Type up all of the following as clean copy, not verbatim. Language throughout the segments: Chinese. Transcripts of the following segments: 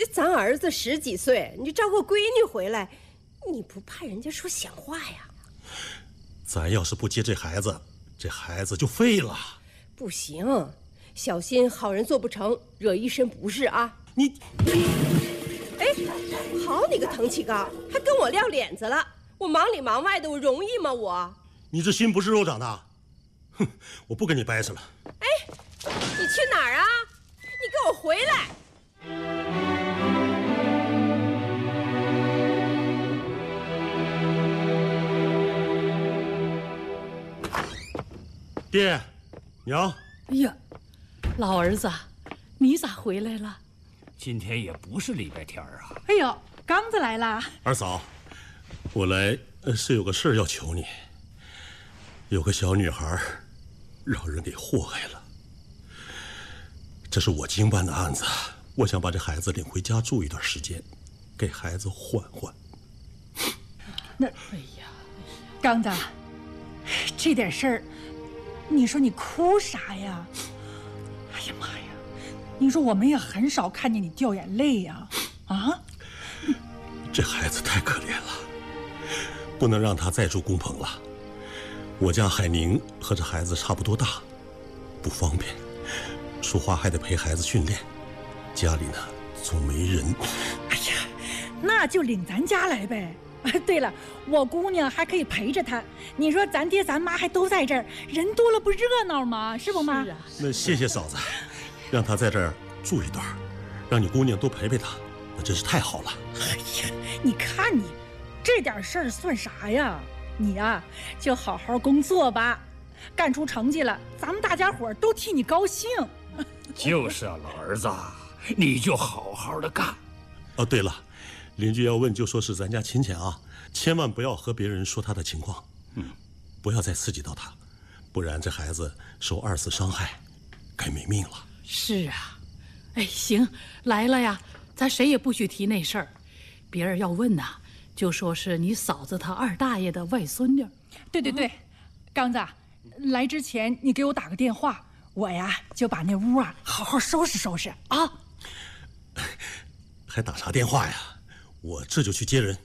咱儿子10几岁，你招个闺女回来，你不怕人家说闲话呀？ 咱要是不接这孩子，这孩子就废了。 不行，小心好人做不成，惹一身不是啊！ 你， 哎，好你个滕启刚，还跟我撂脸子了！我忙里忙外的，我容易吗？ 你这心不是肉长的。哼，我不跟你掰扯了。 哎，你去哪儿啊？你给我回来！ 爹，娘。 哎呀，老儿子，你咋回来了？ 今天也不是礼拜天啊。 哎呦，刚子来了。 二嫂，我来是有个事儿要求你。有个小女孩让人给祸害了，这是我经办的案子，我想把这孩子领回家住一段时间，给孩子缓缓。 那，哎呀，刚子，这点事儿，你说你哭啥呀？哎呀妈呀，你说我们也很少看见你掉眼泪呀，啊？ 这孩子太可怜了，不能让他再住工棚了。我家海宁和这孩子差不多大，不方便，说话还得陪孩子训练，家里呢总没人。 哎呀，那就领咱家来呗。对了，我姑娘还可以陪着他。你说咱爹咱妈还都在这儿，人多了不热闹吗？是不妈？是啊。 那谢谢嫂子，让他在这儿住一段，让你姑娘多陪陪他，那真是太好了。 哎呀，你看你这点事儿算啥呀？你呀，就好好工作吧，干出成绩了，咱们大家伙都替你高兴。 就是啊，老儿子，你就好好的干。 哦，对了，邻居要问就说是咱家亲戚啊，千万不要和别人说他的情况，不要再刺激到他，不然这孩子受2次伤害，该没命了。 是啊，哎，行，来了呀，咱谁也不许提那事儿，别人要问呐，就说是你嫂子她2大爷的外孙女。对对对，刚子，来之前你给我打个电话，我呀就把那屋啊好好收拾收拾啊。 还打啥电话呀？我这就去接人。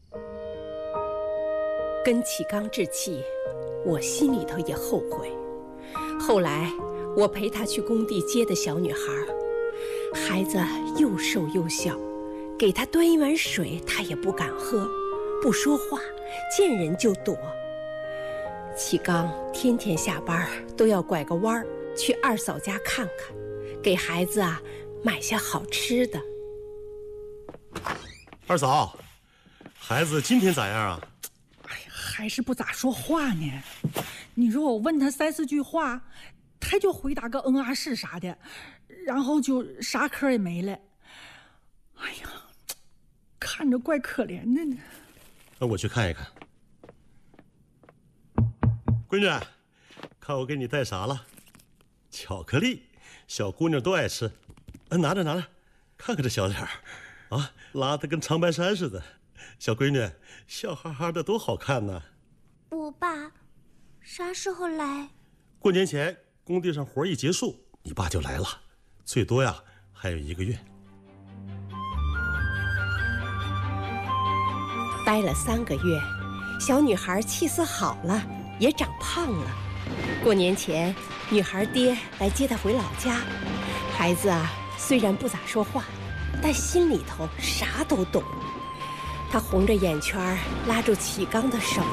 跟启刚置气，我心里头也后悔。后来我陪他去工地接的小女孩，孩子又瘦又小，给他端一碗水他也不敢喝，不说话，见人就躲。启刚天天下班都要拐个弯去二嫂家看看，给孩子啊买些好吃的。 二嫂，孩子今天咋样啊？ 哎呀，还是不咋说话呢。你说我问他3、4句话，他就回答个嗯啊是啥的，然后就啥嗑也没了。哎呀，看着怪可怜的呢。 那我去看一看。闺女，看我给你带啥了？巧克力，小姑娘都爱吃。拿着拿着，看看这小脸儿啊，拉得跟长白山似的。小闺女笑哈哈的多好看呢。 我爸啥时候来？ 过年前工地上活一结束，你爸就来了，最多呀还有1个月。 待了3个月，小女孩气色好了，也长胖了。过年前，女孩爹来接她回老家。孩子啊，虽然不咋说话，但心里头啥都懂。他红着眼圈拉住启刚的手。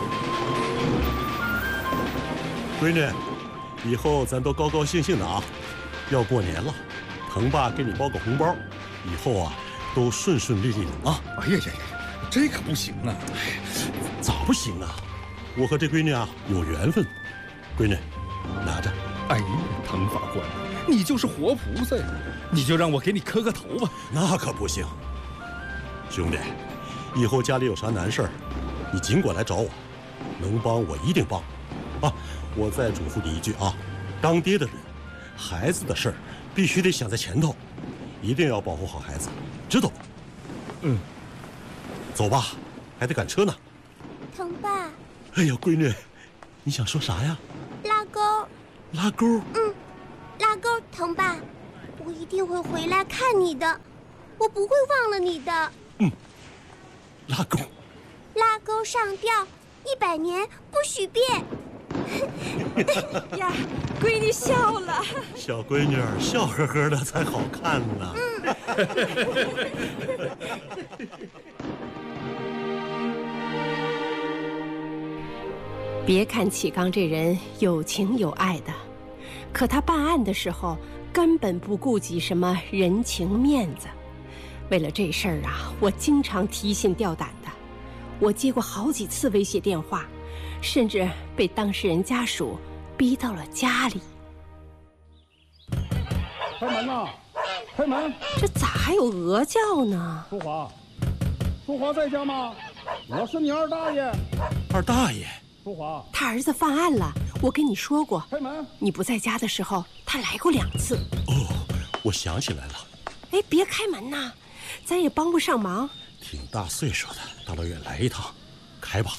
闺女，以后咱都高高兴兴的啊！要过年了，腾爸给你包个红包，以后啊都顺顺利利的啊！ 哎呀呀呀，这可不行啊！ 咋不行啊？我和这闺女啊有缘分。闺女，拿着。 哎呀，滕法官，你就是活菩萨呀！你就让我给你磕个头吧。 那可不行，兄弟，以后家里有啥难事儿，你尽管来找我，能帮我一定帮。啊，我再嘱咐你一句啊，当爹的人，孩子的事儿必须得想在前头，一定要保护好孩子，知道不？走吧，还得赶车呢。 腾爸。 哎呀，闺女，你想说啥呀？ 拉钩。 拉钩？ 拉钩，腾爸，我一定会回来看你的。 我不会忘了你的。 拉钩， 拉钩上吊，100年不许变。 呀，闺女笑了。 小闺女儿笑呵呵的才好看呢。 别看启刚这人有情有爱的，可他办案的时候根本不顾及什么人情面子。为了这事儿啊，我经常提心吊胆的。我接过好几次威胁电话，甚至被当事人家属逼到了家里。 开门呐！开门！ 这咋还有鹅叫呢？ 淑华，淑华在家吗？我是你二大爷。 二大爷， 淑华， 他儿子犯案了，我跟你说过。 开门！ 你不在家的时候，他来过2次。 哦，我想起来了。 哎，别开门呐，咱也帮不上忙。 挺大岁数的，大老远来一趟，开吧。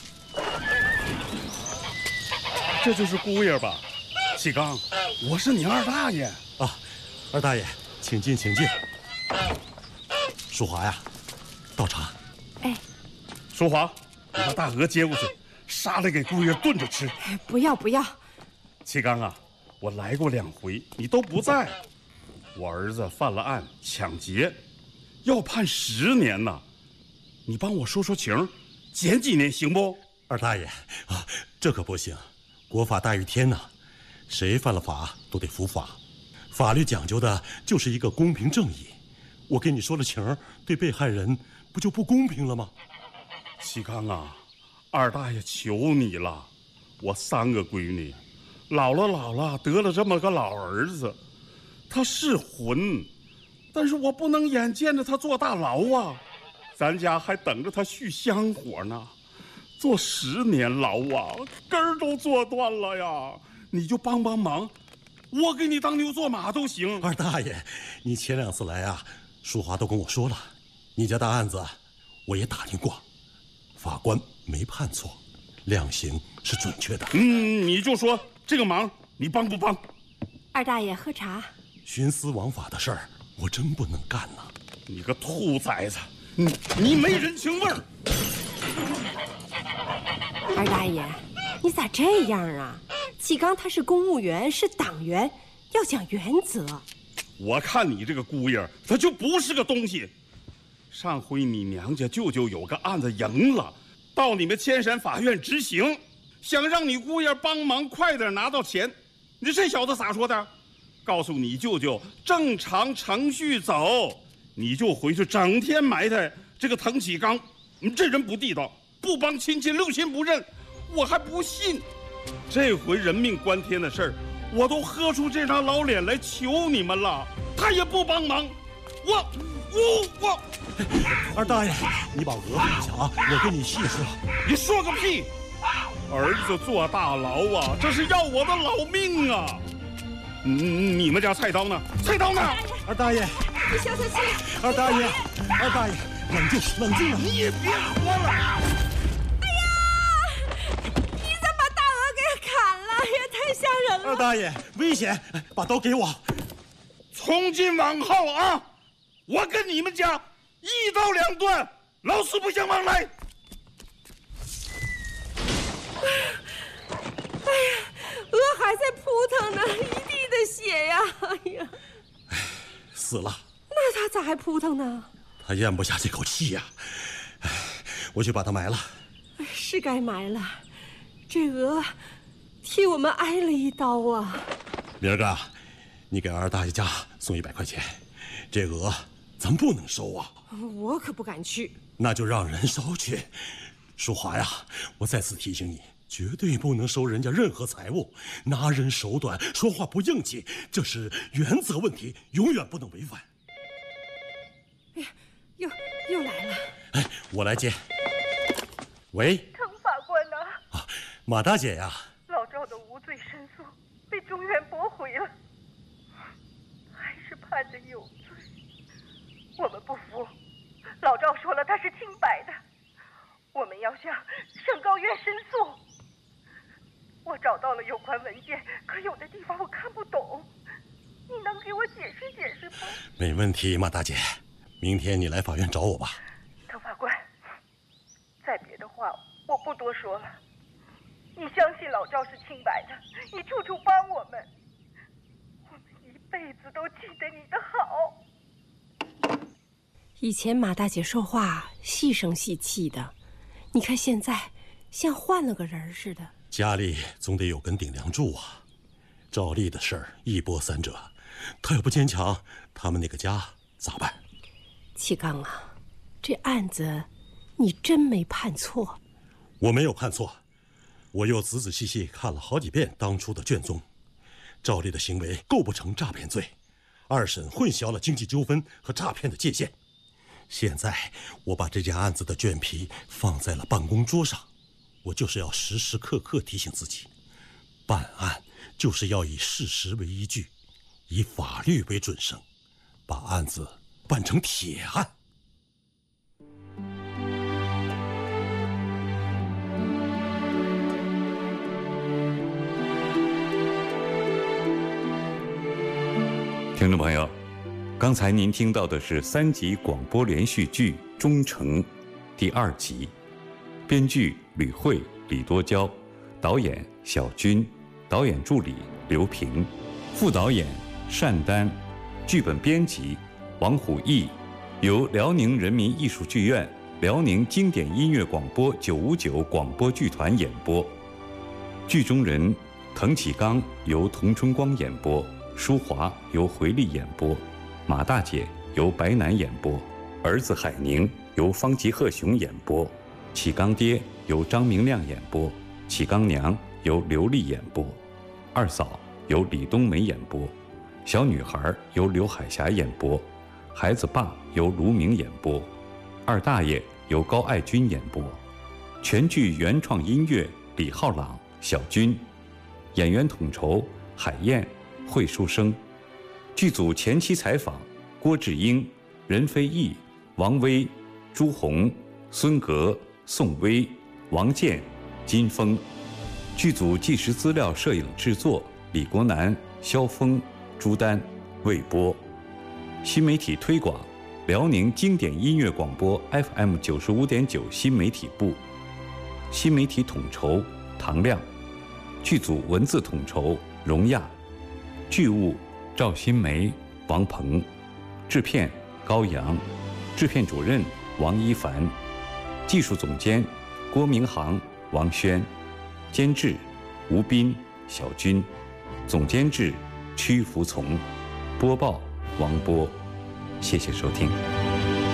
这就是姑爷吧？启刚，我是你二大爷。 啊，二大爷，请进，请进。淑华呀，倒茶。 哎， 淑华，你把大鹅接过去，杀了给姑爷炖着吃。 不要不要。 启刚啊，我来过2回，你都不在。我儿子犯了案，抢劫，要判10年呢。你帮我说说情，减几年行不？ 二大爷啊，这可不行，国法大于天呐，谁犯了法都得伏法，法律讲究的就是一个公平正义。我跟你说了情，对被害人不就不公平了吗？ 启刚啊，二大爷求你了，我3个闺女，老了得了这么个老儿子，他是混，但是我不能眼见着他坐大牢啊，咱家还等着他续香火呢，坐10年牢啊，根儿都坐断了呀！你就帮帮忙，我给你当牛做马都行。 二大爷，你前2次来啊，淑华都跟我说了，你家大案子我也打听过，法官没判错，量刑是准确的。 你就说这个忙你帮不帮？ 二大爷喝茶。 徇私枉法的事儿，我真不能干呐！ 你个兔崽子，你没人情味儿！ 二大爷，你咋这样啊？启刚他是公务员，是党员，要讲原则。 我看你这个姑爷，他就不是个东西。上回你娘家舅舅有个案子赢了，到你们千山法院执行，想让你姑爷帮忙快点拿到钱。你这小子咋说的？告诉你舅舅正常程序走，你就回去整天埋汰这个滕启刚，你这人不地道，不帮亲戚六亲不认，我还不信。这回人命关天的事儿，我都喝出这张老脸来求你们了，他也不帮忙。我， 二大爷，你把鹅放下啊，我跟你细说。 你说个屁！儿子坐大牢啊，这是要我的老命啊！你们家菜刀呢？菜刀呢？ 二大爷， 你消消气。 二大爷，二大爷，冷静，冷静啊！ 你也别活了！ 哎呀，你咋把大鹅给砍了？也太吓人了！ 二大爷，危险！把刀给我。 从今往后啊，我跟你们家1刀2断，老死不相往来。 哎呀，鹅还在扑腾呢，一地的血呀！哎呀， 死了。 那他咋还扑腾呢？ 他咽不下这口气呀！我去把他埋了。 是该埋了，这鹅替我们挨了一刀啊！ 明儿个，你给二大爷家送100块钱，这鹅咱不能收啊！ 我可不敢去。 那就让人收去。淑华呀，我再次提醒你，绝对不能收人家任何财物，拿人手短，说话不硬气，这是原则问题，永远不能违反。 哎呀，又来了。 哎，我来接。喂， 滕法官呐！ 啊，马大姐呀。 老赵的无罪申诉被中院驳回了，还是判的有罪。我们不服，老赵说了他是清白的，我们要向上高院申诉。我找到了有关文件，可有的地方我看不懂，你能给我解释解释吗？ 没问题，马大姐。 明天你来法院找我吧。 滕法官，再别的话我不多说了。你相信老赵是清白的，你处处帮我们，我们一辈子都记得你的好。 以前马大姐说话细声细气的，你看现在像换了个人似的。 家里总得有根顶梁柱啊。赵丽的事儿一波三折，她要不坚强，他们那个家咋办？ 启刚啊，这案子你真没判错。 我没有判错，我又仔仔细细看了好几遍当初的卷宗。赵丽的行为构不成诈骗罪，二审混淆了经济纠纷和诈骗的界限。现在我把这件案子的卷皮放在了办公桌上，我就是要时时刻刻提醒自己，办案就是要以事实为依据，以法律为准绳，把案子办成铁案。 听众朋友，刚才您听到的是3集广播连续剧《忠诚》第2集，编剧吕慧、李多娇，导演小军，导演助理刘平，副导演单丹，剧本编辑王虎毅，由辽宁人民艺术剧院、辽宁经典音乐广播959广播剧团演播。剧中人滕启刚由童春光演播，舒华由回丽演播，马大姐由白楠演播，儿子海宁由方吉鹤雄演播，启刚爹由张明亮演播，启刚娘由刘丽演播，二嫂由李冬梅演播，小女孩由刘海霞演播，孩子爸由卢明演播，二大爷由高爱军演播。全剧原创音乐李浩朗、小军，演员统筹海燕、惠书生。剧组前期采访郭志英、任飞毅、王威、朱红、孙格、宋威、王健、金峰。剧组纪实资料摄影制作李国南、肖峰、朱丹。魏波。新媒体推广辽宁经典音乐广播 FM 95.9新媒体部。新媒体统筹唐亮。剧组文字统筹荣亚。剧务赵新梅、王鹏。制片高阳。制片主任王一凡。技术总监郭明航、王轩。监制吴斌、小军。总监制屈福从。播报王波。谢谢收听。